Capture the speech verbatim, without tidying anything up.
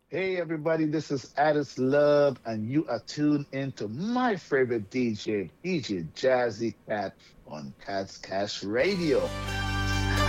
Hey everybody, this is Addis Love, and you are tuned into my favorite D J, D J Jazzy Cat on Cat's Cash Radio.